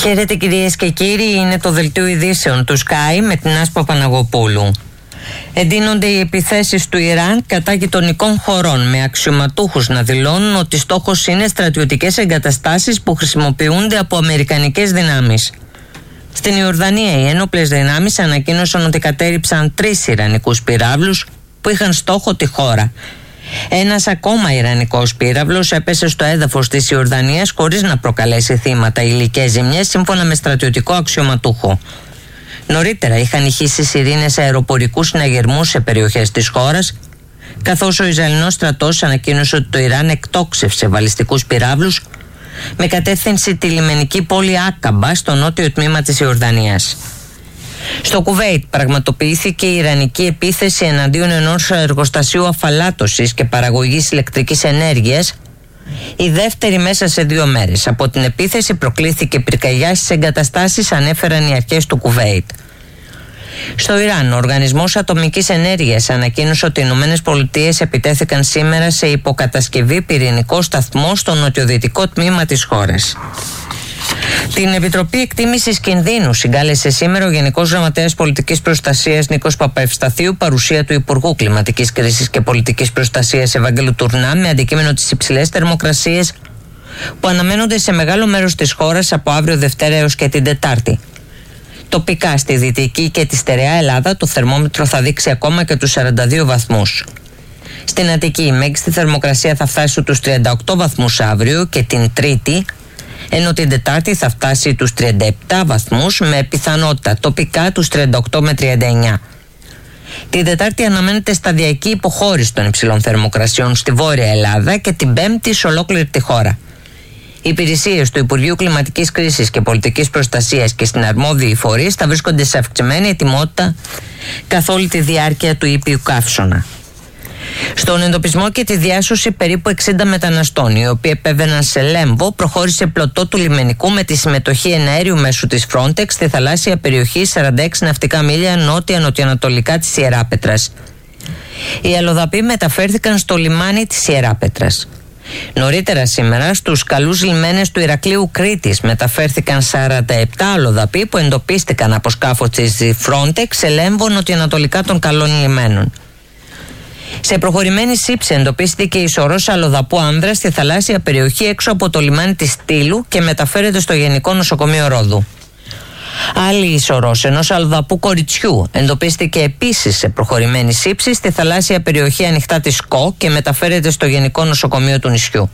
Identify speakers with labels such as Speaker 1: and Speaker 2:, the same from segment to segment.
Speaker 1: Χαίρετε κυρίες και κύριοι, είναι το δελτίο ειδήσεων του Sky με την Άσπα Παναγοπούλου. Εντείνονται οι επιθέσεις του Ιράν κατά γειτονικών χωρών, με αξιωματούχους να δηλώνουν ότι στόχος είναι στρατιωτικές εγκαταστάσεις που χρησιμοποιούνται από αμερικανικές δυνάμεις. Στην Ιορδανία οι ένοπλες δυνάμεις ανακοίνωσαν ότι κατέρριψαν 3 ιρανικούς πυράβλους που είχαν στόχο τη χώρα. Ένας ακόμα ιρανικός πύραυλος έπεσε στο έδαφος της Ιορδανίας χωρίς να προκαλέσει θύματα ή υλικές ζημιές, σύμφωνα με στρατιωτικό αξιωματούχο. Νωρίτερα είχαν ηχήσει σιρήνες αεροπορικούς συναγερμούς σε περιοχές της χώρας, καθώς ο Ισραηλινός στρατός ανακοίνωσε ότι το Ιράν εκτόξευσε βαλιστικούς πυράβλους με κατεύθυνση τη λιμενική πόλη Άκαμπα στο νότιο τμήμα της Ιορδανίας. Στο Κουβέιτ πραγματοποιήθηκε η ιρανική επίθεση εναντίον ενός εργοστασίου αφαλάτωσης και παραγωγής ηλεκτρικής ενέργειας, η δεύτερη μέσα σε 2 μέρες. Από την επίθεση προκλήθηκε πυρκαγιά στις εγκαταστάσεις, ανέφεραν οι αρχές του Κουβέιτ. Στο Ιράν, ο Οργανισμός Ατομικής Ενέργειας ανακοίνωσε ότι οι ΗΠΑ επιτέθηκαν σήμερα σε υποκατασκευή πυρηνικό σταθμό στο νοτιοδυτικό τμήμα της χώρας. Την Επιτροπή Εκτίμησης Κινδύνου συγκάλεσε σήμερα ο Γενικός Γραμματέας Πολιτικής Προστασίας Νίκος Παπαευσταθίου, παρουσία του Υπουργού Κλιματικής Κρίσης και Πολιτικής Προστασίας Ευαγγέλου Τουρνά, με αντικείμενο τις υψηλές θερμοκρασίες που αναμένονται σε μεγάλο μέρος της χώρας από αύριο Δευτέρα έως και την Τετάρτη. Τοπικά στη Δυτική και τη Στερεά Ελλάδα το θερμόμετρο θα δείξει ακόμα και τους 42 βαθμούς. Στην Αττική η μέγιστη θερμοκρασία θα φτάσει στους 38 βαθμούς αύριο και την Τρίτη, ενώ την Τετάρτη θα φτάσει τους 37 βαθμούς με πιθανότητα τοπικά τους 38 με 39. Την Τετάρτη αναμένεται σταδιακή υποχώρηση των υψηλών θερμοκρασιών στη Βόρεια Ελλάδα και την Πέμπτη σε ολόκληρη τη χώρα. Οι υπηρεσίες του Υπουργείου Κλιματικής Κρίσης και Πολιτικής Προστασίας και στην αρμόδιοι φορείς θα βρίσκονται σε αυξημένη ετοιμότητα καθ' όλη τη διάρκεια του ήπιου καύσωνα. Στον εντοπισμό και τη διάσωση περίπου 60 μεταναστών, οι οποίοι επέβαιναν σε Λέμβο, προχώρησε πλωτό του λιμενικού με τη συμμετοχή εναέριου μέσου της Frontex στη θαλάσσια περιοχή 46 ναυτικά μίλια νότια-νοτιοανατολικά της Ιεράπετρας. Οι αλλοδαποί μεταφέρθηκαν στο λιμάνι της Ιεράπετρας. Νωρίτερα σήμερα στους καλούς λιμένες του Ηρακλείου Κρήτης μεταφέρθηκαν 47 αλλοδαποί που εντοπίστηκαν από σκάφος της Frontex σε Λέμβο νοτιοανατολικά των καλών λιμένων. Σε προχωρημένη σύψη εντοπίστηκε η σωρός αλλοδαπού άνδρα στη θαλάσσια περιοχή έξω από το λιμάνι της Στήλου και μεταφέρεται στο Γενικό Νοσοκομείο Ρόδου. Άλλη ισορρός ενός αλλοδαπού κοριτσιού εντοπίστηκε επίσης σε προχωρημένη σύψη στη θαλάσσια περιοχή ανοιχτά της ΚΟ και μεταφέρεται στο Γενικό Νοσοκομείο του νησιού.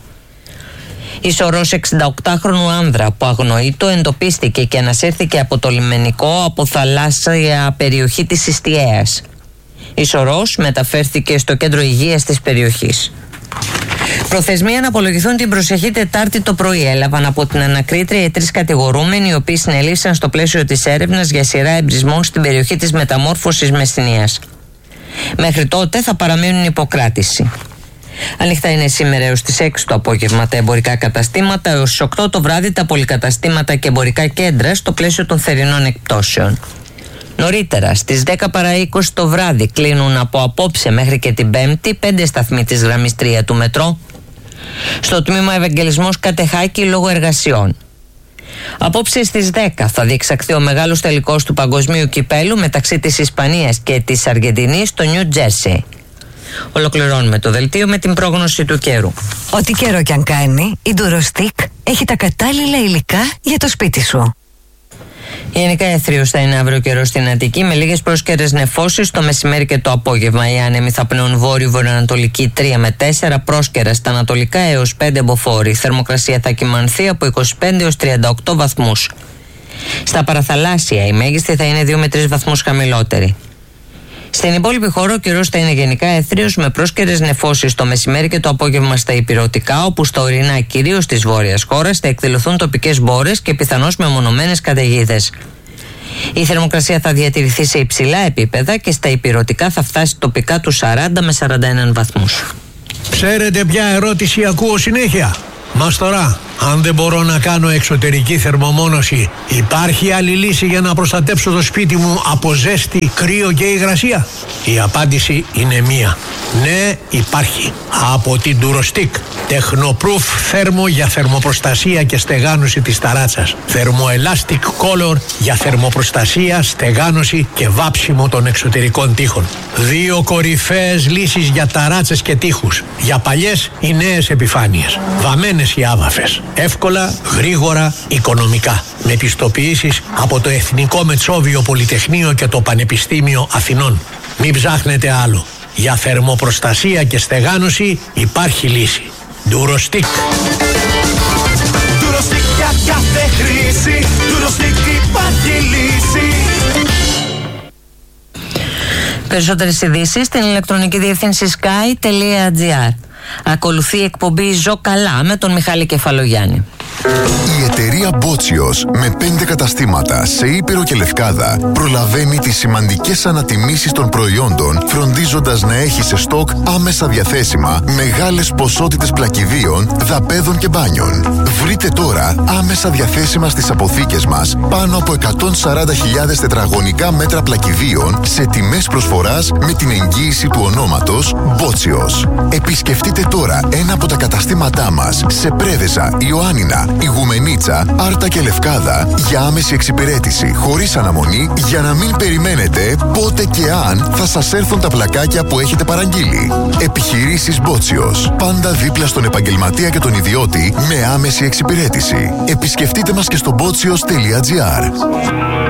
Speaker 1: Η σωρός 68χρονου άνδρα που αγνοείτο εντοπίστηκε και ανασύρθηκε από το λιμενικό από θαλάσσια περιοχή της Ιστιαίας. Η σωρός μεταφέρθηκε στο κέντρο υγείας της περιοχής. Προθεσμία να απολογηθούν την προσεχή Τετάρτη το πρωί έλαβαν από την ανακρίτρια οι 3 κατηγορούμενοι, οι οποίοι συνελήφθησαν στο πλαίσιο της έρευνας για σειρά εμπρισμών στην περιοχή της Μεταμόρφωσης Μεσσηνίας. Μέχρι τότε θα παραμείνουν υποκράτηση. Ανοιχτά είναι σήμερα έως τις 6 το απόγευμα τα εμπορικά καταστήματα, έως τις 8 το βράδυ τα πολυκαταστήματα και εμπορικά κέντρα στο πλαίσιο των θερινών εκπτώσεων. Νωρίτερα, στις 10 παρά 20 το βράδυ, κλείνουν από απόψε μέχρι και την Πέμπτη 5 σταθμοί της γραμμής 3 του μετρό στο τμήμα Ευαγγελισμός Κατεχάκη λόγω εργασιών. Απόψε στις 10 θα διεξαχθεί ο μεγάλος τελικός του Παγκοσμίου Κυπέλου μεταξύ της Ισπανίας και της Αργεντινής στο Νιου Τζέρσι. Ολοκληρώνουμε το δελτίο με την πρόγνωση του καιρού.
Speaker 2: Ό,τι καιρό κι αν κάνει, η Durostick έχει τα κατάλληλα υλικά για το σπίτι σου.
Speaker 1: Γενικά εθρίος θα είναι αύριο καιρό στην Αττική με λίγες πρόσκαιρες νεφώσεις το μεσημέρι και το απόγευμα. Οι άνεμοι θα πνέουν βόρειο-βορειοανατολική 3 με 4, πρόσκαιρα στα ανατολικά έως 5 μποφόρ. Η θερμοκρασία θα κυμανθεί από 25 έως 38 βαθμούς. Στα παραθαλάσσια η μέγιστη θα είναι 2 με 3 βαθμούς χαμηλότερη. Στην υπόλοιπη χώρα ο καιρός θα είναι γενικά εθρίος με πρόσκαιρες νεφώσεις το μεσημέρι και το απόγευμα στα ηπειρωτικά, όπου στα ορεινά κυρίως της βόρειας χώρας θα εκδηλωθούν τοπικές μπόρες και πιθανώς μεμονωμένες καταιγίδες. Η θερμοκρασία θα διατηρηθεί σε υψηλά επίπεδα και στα ηπειρωτικά θα φτάσει τοπικά τους 40 με 41 βαθμούς.
Speaker 3: Ξέρετε ποια ερώτηση ακούω συνέχεια? Μας τώρα, αν δεν μπορώ να κάνω εξωτερική θερμομόνωση, υπάρχει άλλη λύση για να προστατέψω το σπίτι μου από ζέστη, κρύο και υγρασία? Η απάντηση είναι μία. Ναι, υπάρχει. Από την Durostick. Tecnoproof θέρμο για θερμοπροστασία και στεγάνωση της ταράτσας. Thermoelastic Color για θερμοπροστασία, στεγάνωση και βάψιμο των εξωτερικών τοίχων. 2 κορυφαίες λύσεις για ταράτσες και τοίχους. Για παλιές ή νέες επιφάνειες. Βαμμένες ή άβαφες. Εύκολα, γρήγορα, οικονομικά. Με πιστοποιήσεις από το Εθνικό Μετσόβιο Πολυτεχνείο και το Πανεπιστήμιο Αθηνών. Μην ψάχνετε άλλο. Για θερμοπροστασία και στεγάνωση υπάρχει λύση. Durostick.
Speaker 4: Durostick για κάθε χρήση. Durostick υπάρχει λύση.
Speaker 1: Περισσότερες ειδήσεις στην ηλεκτρονική διεύθυνση sky.gr. Ακολουθεί η εκπομπή «Ζω καλά» με τον Μιχάλη Κεφαλογιάννη.
Speaker 5: Η εταιρεία Μπότσιος με 5 καταστήματα σε Ήπειρο και Λευκάδα προλαβαίνει τις σημαντικές ανατιμήσεις των προϊόντων, φροντίζοντας να έχει σε στόκ άμεσα διαθέσιμα μεγάλες ποσότητες πλακιδίων, δαπέδων και μπάνιων. Βρείτε τώρα άμεσα διαθέσιμα στις αποθήκες μας πάνω από 140.000 τετραγωνικά μέτρα πλακιδίων σε τιμές προσφοράς με την εγγύηση του ονόματος Μπότσιος. Επισκεφτείτε τώρα ένα από τα καταστήματά μας σε Πρέβεζα, Ιωάννινα, Ιγουμενίτσα, Άρτα και Λευκάδα για άμεση εξυπηρέτηση χωρίς αναμονή, για να μην περιμένετε πότε και αν θα σας έρθουν τα πλακάκια που έχετε παραγγείλει. Επιχειρήσεις Μπότσιος. Πάντα δίπλα στον επαγγελματία και τον ιδιώτη με άμεση εξυπηρέτηση. Επισκεφτείτε μας και στο botsios.gr.